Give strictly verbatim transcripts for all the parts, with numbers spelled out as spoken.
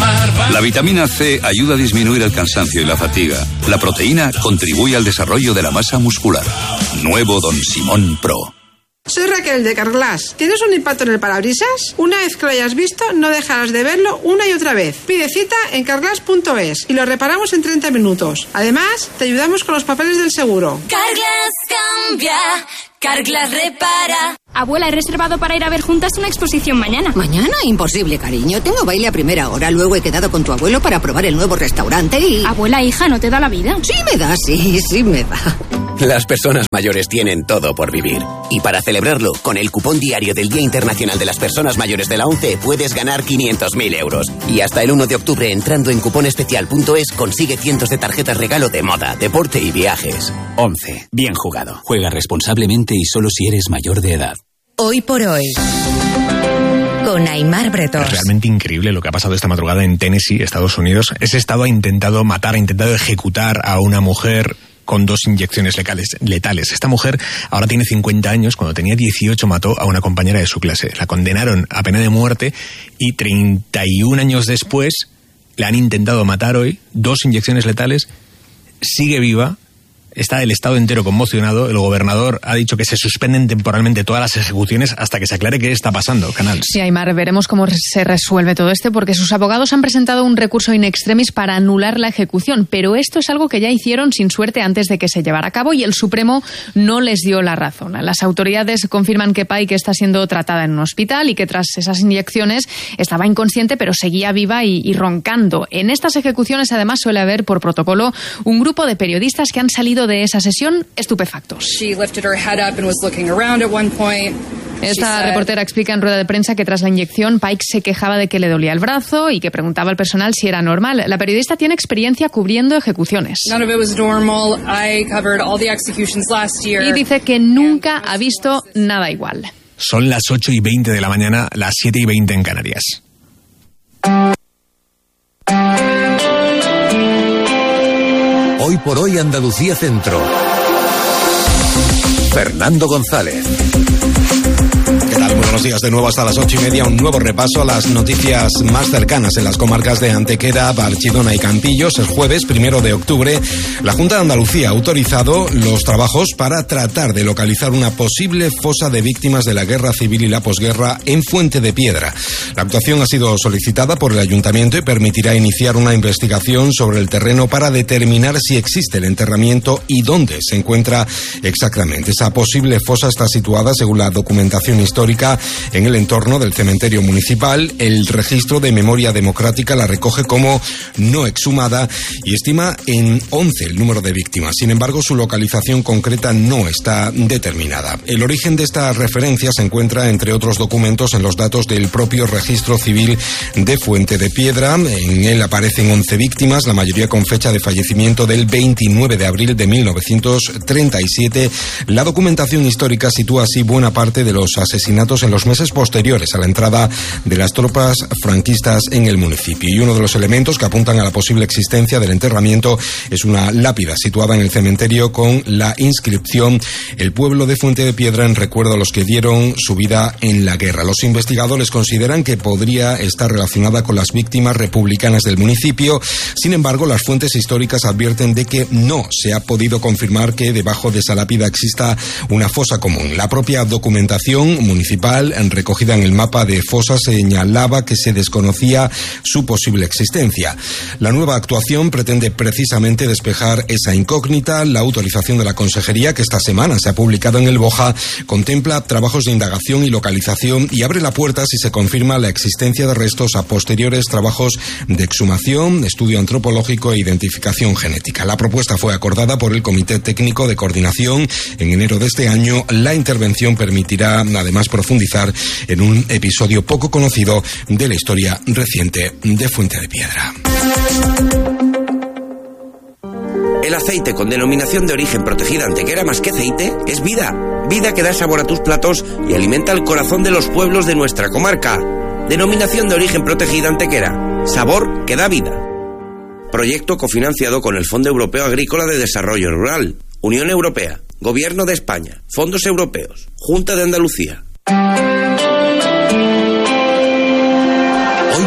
La vitamina C ayuda a disminuir el cansancio y la fatiga. La proteína contribuye al desarrollo de la masa muscular. Nuevo Don Simón Pro. Soy Raquel de Carglass. ¿Tienes un impacto en el parabrisas? Una vez que lo hayas visto, no dejarás de verlo una y otra vez. Pide cita en carglass punto es y lo reparamos en treinta minutos. Además, te ayudamos con los papeles del seguro. Carglass cambia, Carglass repara. Abuela, he reservado para ir a ver juntas una exposición mañana. ¿Mañana? Imposible, cariño. Tengo baile a primera hora. Luego he quedado con tu abuelo para probar el nuevo restaurante y... Abuela, hija, ¿no te da la vida? Sí me da, sí, sí me da. Las personas mayores tienen todo por vivir. Y para celebrarlo, con el cupón diario del Día Internacional de las Personas Mayores de la ONCE puedes ganar quinientos mil euros. Y hasta el uno de octubre, entrando en cupón especial punto es, consigue cientos de tarjetas regalo de moda, deporte y viajes. ONCE. Bien jugado. Juega responsablemente y solo si eres mayor de edad. Hoy por hoy, con Aimar Bretós. Es realmente increíble lo que ha pasado esta madrugada en Tennessee, Estados Unidos. Ese estado ha intentado matar, ha intentado ejecutar a una mujer con dos inyecciones letales, letales. Esta mujer ahora tiene cincuenta años. Cuando tenía dieciocho mató a una compañera de su clase. La condenaron a pena de muerte y treinta y un años después la han intentado matar hoy. Dos inyecciones letales. Sigue viva. Está el estado entero conmocionado. El gobernador ha dicho que se suspenden temporalmente todas las ejecuciones hasta que se aclare qué está pasando. Canal. Sí, Aimar, veremos cómo se resuelve todo esto, porque sus abogados han presentado un recurso in extremis para anular la ejecución, pero esto es algo que ya hicieron sin suerte antes de que se llevara a cabo y el Supremo no les dio la razón. Las autoridades confirman que Pike está siendo tratada en un hospital y que tras esas inyecciones estaba inconsciente pero seguía viva y, y roncando. En estas ejecuciones además suele haber por protocolo un grupo de periodistas que han salido de esa sesión estupefactos. Esta reportera explica en rueda de prensa que tras la inyección Pike se quejaba de que le dolía el brazo y que preguntaba al personal si era normal. La periodista tiene experiencia cubriendo ejecuciones. Y dice que nunca ha visto nada igual. Son las ocho y veinte de la mañana, las siete y veinte en Canarias. Hoy por hoy Andalucía Centro. Fernando González. ¿Qué tal? Muy buenos días de nuevo hasta las ocho y media. Un nuevo repaso a las noticias más cercanas en las comarcas de Antequera, Barchidona y Campillos. El jueves primero de octubre, la Junta de Andalucía ha autorizado los trabajos para tratar de localizar una posible fosa de víctimas de la guerra civil y la posguerra en Fuente de Piedra. La actuación ha sido solicitada por el Ayuntamiento y permitirá iniciar una investigación sobre el terreno para determinar si existe el enterramiento y dónde se encuentra exactamente. Esa posible fosa está situada, según la documentación histórica, en el entorno del cementerio municipal. El registro de memoria democrática la recoge como no exhumada y estima en once el número de víctimas. Sin embargo, su localización concreta no está determinada. El origen de esta referencia se encuentra, entre otros documentos, en los datos del propio registro civil de Fuente de Piedra. En él aparecen once víctimas, la mayoría con fecha de fallecimiento del veintinueve de abril de mil novecientos treinta y siete. La documentación histórica sitúa así buena parte de los asesinatos en los meses posteriores a la entrada de las tropas franquistas en el municipio. Y uno de los elementos que apuntan a la posible existencia del enterramiento es una lápida situada en el cementerio con la inscripción "El pueblo de Fuente de Piedra en recuerdo a los que dieron su vida en la guerra". Los investigadores consideran que podría estar relacionada con las víctimas republicanas del municipio. Sin embargo, las fuentes históricas advierten de que no se ha podido confirmar que debajo de esa lápida exista una fosa común. La propia documentación municipal recogida en el mapa de fosas señalaba que se desconocía su posible existencia. La nueva actuación pretende precisamente despejar esa incógnita. La autorización de la Consejería, que esta semana se ha publicado en el BOJA, contempla trabajos de indagación y localización y abre la puerta, si se confirma la existencia de restos, a posteriores trabajos de exhumación, estudio antropológico e identificación genética. La propuesta fue acordada por el Comité Técnico de Coordinación en enero de este año. La intervención permitirá además profundizar en un episodio poco conocido de la historia reciente de Fuente de Piedra. El aceite con denominación de origen protegida Antequera más que aceite es vida. Vida que da sabor a tus platos y alimenta el corazón de los pueblos de nuestra comarca. Denominación de origen protegida Antequera. Sabor que da vida. Proyecto cofinanciado con el Fondo Europeo Agrícola de Desarrollo Rural, Unión Europea, Gobierno de España, Fondos Europeos, Junta de Andalucía. Hoy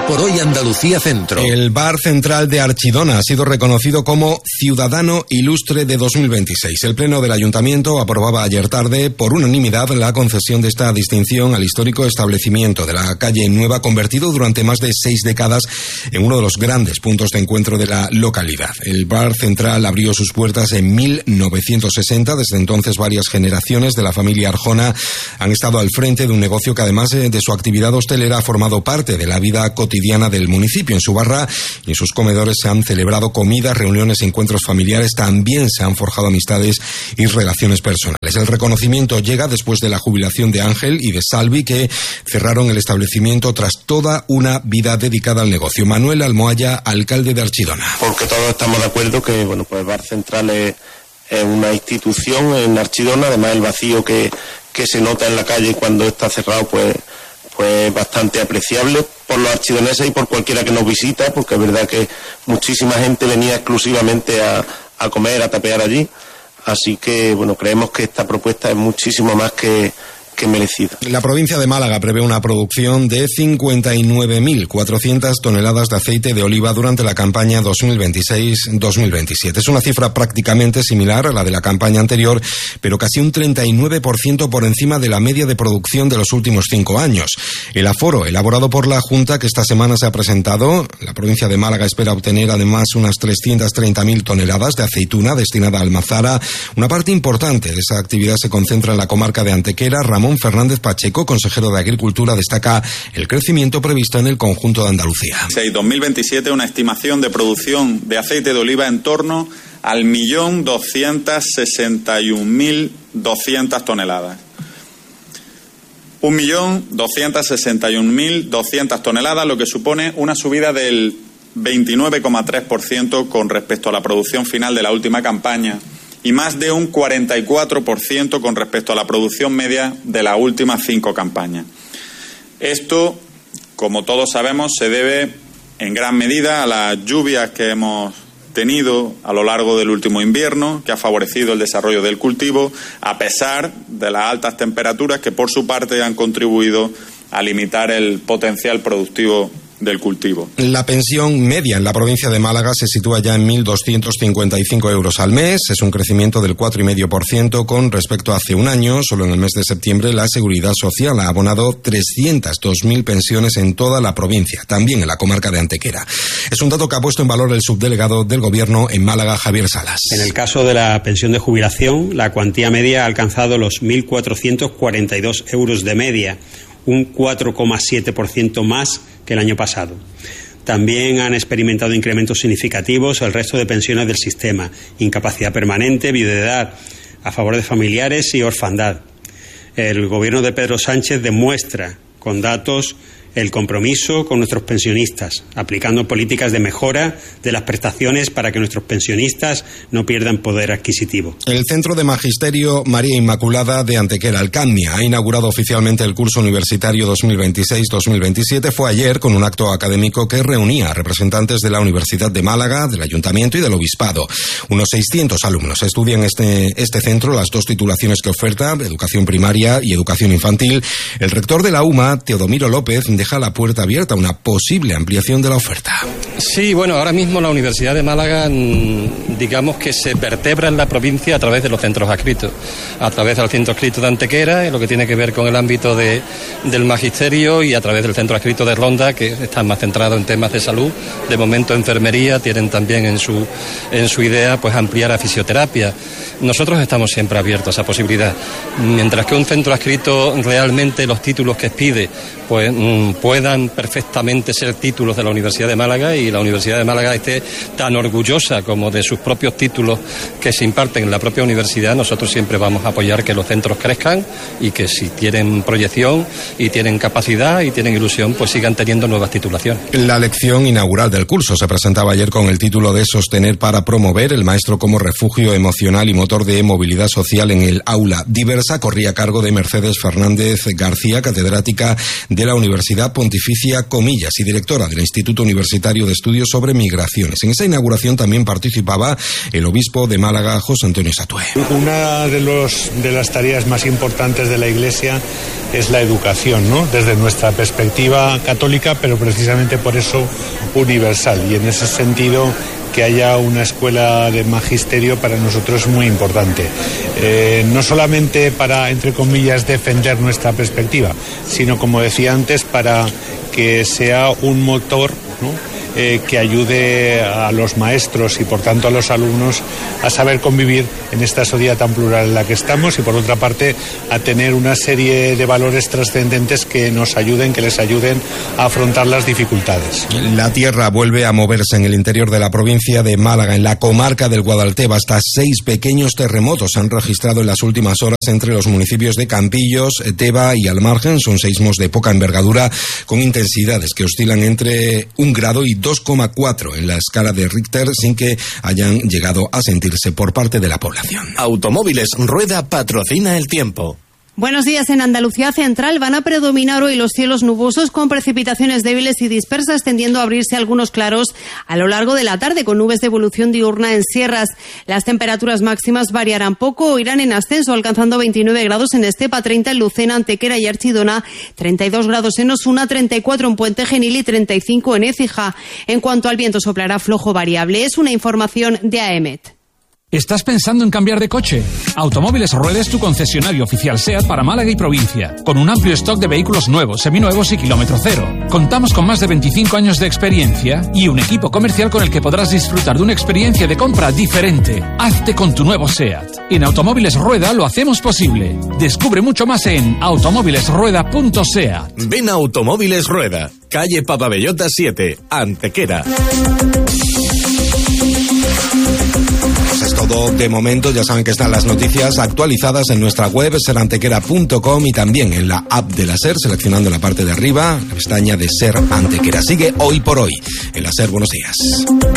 por hoy Andalucía Centro. El Bar Central de Archidona ha sido reconocido como Ciudadano Ilustre de dos mil veintiséis. El Pleno del Ayuntamiento aprobaba ayer tarde por unanimidad la concesión de esta distinción al histórico establecimiento de la calle Nueva, convertido durante más de seis décadas en uno de los grandes puntos de encuentro de la localidad. El Bar Central abrió sus puertas en mil novecientos sesenta. Desde entonces varias generaciones de la familia Arjona han estado al frente de un negocio que, además de su actividad hostelera, ha formado parte de la vida cotidiana del municipio. En su barra y en sus comedores se han celebrado comidas, reuniones y encuentros familiares. También se han forjado amistades y relaciones personales. El reconocimiento llega después de la jubilación de Ángel y de Salvi, que cerraron el establecimiento tras toda una vida dedicada al negocio. Manuel Almohaya, alcalde de Archidona. Porque todos estamos de acuerdo que, bueno, pues el Bar Central es, es una institución en Archidona. Además, el vacío que, que se nota en la calle cuando está cerrado, pues pues bastante apreciable por los archidoneses y por cualquiera que nos visita, porque es verdad que muchísima gente venía exclusivamente a, a comer, a tapear allí. Así que, bueno, creemos que esta propuesta es muchísimo más que, que merecida. La provincia de Málaga prevé una producción de cincuenta y nueve mil cuatrocientas toneladas de aceite de oliva durante la campaña dos mil veintiséis dos mil veintisiete. Es una cifra prácticamente similar a la de la campaña anterior, pero casi un treinta y nueve por ciento por encima de la media de producción de los últimos cinco años. El aforo elaborado por la Junta, que esta semana se ha presentado, la provincia de Málaga espera obtener además unas trescientas treinta mil toneladas de aceituna destinada a Almazara. Una parte importante de esa actividad se concentra en la comarca de Antequera. Ramón Fernández Pacheco, consejero de Agricultura, destaca el crecimiento previsto en el conjunto de Andalucía. dos mil veintisiete, una estimación de producción de aceite de oliva en torno al millón doscientas sesenta y un mil doscientas toneladas. un millón doscientas sesenta y un mil doscientas toneladas, lo que supone una subida del veintinueve coma tres por ciento con respecto a la producción final de la última campaña, y más de un cuarenta y cuatro por ciento con respecto a la producción media de las últimas cinco campañas. Esto, como todos sabemos, se debe en gran medida a las lluvias que hemos tenido a lo largo del último invierno, que ha favorecido el desarrollo del cultivo, a pesar de las altas temperaturas que por su parte han contribuido a limitar el potencial productivo del cultivo. La pensión media en la provincia de Málaga se sitúa ya en mil doscientos cincuenta y cinco euros al mes. Es un crecimiento del cuatro coma cinco por ciento con respecto a hace un año. Solo en el mes de septiembre la Seguridad Social ha abonado trescientas dos mil pensiones en toda la provincia, también en la comarca de Antequera. Es un dato que ha puesto en valor el subdelegado del Gobierno en Málaga, Javier Salas. En el caso de la pensión de jubilación, la cuantía media ha alcanzado los mil cuatrocientos cuarenta y dos euros de media, un cuatro coma siete por ciento más que el año pasado. También han experimentado incrementos significativos el resto de pensiones del sistema: incapacidad permanente, viudedad, a favor de familiares y orfandad. El gobierno de Pedro Sánchez demuestra con datos el compromiso con nuestros pensionistas, aplicando políticas de mejora de las prestaciones para que nuestros pensionistas no pierdan poder adquisitivo. El Centro de Magisterio María Inmaculada de Antequera, Alcamnia, ha inaugurado oficialmente el curso universitario dos mil veintiséis dos mil veintisiete. Fue ayer con un acto académico que reunía a representantes de la Universidad de Málaga, del Ayuntamiento y del Obispado. Unos seiscientos alumnos estudian este, este centro, las dos titulaciones que oferta, educación primaria y educación infantil. El rector de la U M A, Teodomiro López, deja la puerta abierta a una posible ampliación de la oferta. Sí, bueno, ahora mismo la Universidad de Málaga, digamos que se vertebra en la provincia a través de los centros adscritos, a través del centro adscrito de Antequera, en lo que tiene que ver con el ámbito de, del magisterio, y a través del centro adscrito de Ronda, que está más centrado en temas de salud. De momento enfermería, tienen también en su, en su idea pues ampliar a fisioterapia. Nosotros estamos siempre abiertos a esa posibilidad. Mientras que un centro adscrito realmente los títulos que pide pues mmm, puedan perfectamente ser títulos de la Universidad de Málaga, y la Universidad de Málaga esté tan orgullosa como de sus propios títulos que se imparten en la propia universidad, nosotros siempre vamos a apoyar que los centros crezcan y que si tienen proyección y tienen capacidad y tienen ilusión, pues sigan teniendo nuevas titulaciones. La lección inaugural del curso se presentaba ayer con el título de Sostener para promover el maestro como refugio emocional y motor de movilidad social en el aula diversa. Corría a cargo de Mercedes Fernández García, catedrática de la Universidad Pontificia Comillas y directora del Instituto Universitario de Estudios sobre Migraciones. En esa inauguración también participaba el obispo de Málaga, José Antonio Satué. Una de, los, de las tareas más importantes de la Iglesia es la educación, ¿no? Desde nuestra perspectiva católica, pero precisamente por eso universal. Y en ese sentido, que haya una escuela de magisterio para nosotros es muy importante. Eh, no solamente para, entre comillas, defender nuestra perspectiva, sino, como decía antes, para que sea un motor, ¿no? Eh, que ayude a los maestros y por tanto a los alumnos a saber convivir en esta sociedad tan plural en la que estamos, y por otra parte a tener una serie de valores trascendentes que nos ayuden, que les ayuden a afrontar las dificultades. La tierra vuelve a moverse en el interior de la provincia de Málaga, en la comarca del Guadalteba. Hasta seis pequeños terremotos se han registrado en las últimas horas entre los municipios de Campillos, Teba y Almargen. Son seísmos de poca envergadura con intensidades que oscilan entre un grado y dos coma cuatro en la escala de Richter, sin que hayan llegado a sentirse por parte de la población. Automóviles Rueda patrocina el tiempo. Buenos días. En Andalucía Central van a predominar hoy los cielos nubosos con precipitaciones débiles y dispersas, tendiendo a abrirse algunos claros a lo largo de la tarde, con nubes de evolución diurna en sierras. Las temperaturas máximas variarán poco o irán en ascenso, alcanzando veintinueve grados en Estepa, treinta en Lucena, Antequera y Archidona, treinta y dos grados en Osuna, treinta y cuatro en Puente Genil y treinta y cinco en Écija. En cuanto al viento, soplará flojo variable. Es una información de A E M E T. ¿Estás pensando en cambiar de coche? Automóviles Rueda es tu concesionario oficial SEAT para Málaga y provincia, con un amplio stock de vehículos nuevos, seminuevos y kilómetro cero. Contamos con más de veinticinco años de experiencia y un equipo comercial con el que podrás disfrutar de una experiencia de compra diferente. Hazte con tu nuevo SEAT. En Automóviles Rueda lo hacemos posible. Descubre mucho más en automóviles rueda punto seat. Ven a Automóviles Rueda, calle Papabellota siete, Antequera. Todo de momento. Ya saben que están las noticias actualizadas en nuestra web ser antequera punto com y también en la app de la SER, seleccionando la parte de arriba la pestaña de Ser Antequera. Sigue Hoy por Hoy en la SER. Buenos días.